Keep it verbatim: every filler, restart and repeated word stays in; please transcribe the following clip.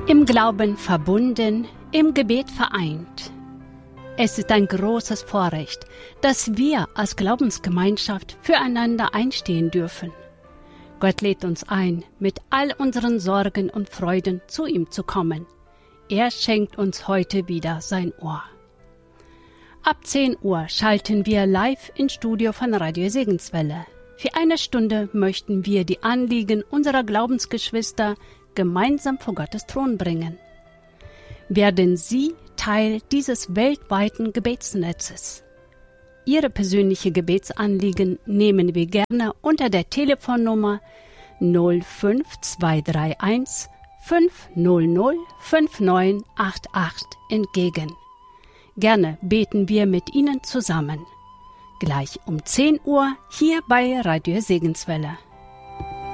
Im Glauben verbunden, im Gebet vereint. Es ist ein großes Vorrecht, dass wir als Glaubensgemeinschaft füreinander einstehen dürfen. Gott lädt uns ein, mit all unseren Sorgen und Freuden zu ihm zu kommen. Er schenkt uns heute wieder sein Ohr. Ab zehn Uhr schalten wir live ins Studio von Radio Segenswelle. Für eine Stunde möchten wir die Anliegen unserer Glaubensgeschwister gemeinsam vor Gottes Thron bringen. Werden Sie Teil dieses weltweiten Gebetsnetzes? Ihre persönliche Gebetsanliegen nehmen wir gerne unter der Telefonnummer null fünf zwei drei eins fünf null null fünf neun acht acht entgegen. Gerne beten wir mit Ihnen zusammen. Gleich um zehn Uhr hier bei Radio Segenswelle.